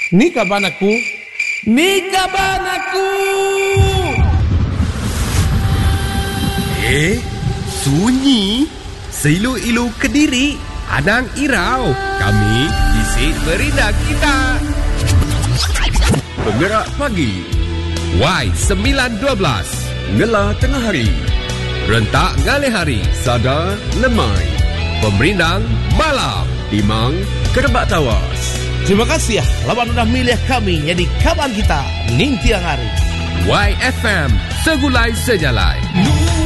Ni kaban aku. Ni kaban aku. Sunyi. Seilu-ilu Kediri. Anang Irau. Kami di Sit Berindah Kita. Penggerak pagi. Y912. Ngelah tengah hari. Rentak ngalih hari. Sada lemai. Pemerindang malam. Timang kerebak tawas. Terima kasih lawan sudah milih kami jadi kawan kita ning tiang hari. YFM Segulai Sejalai.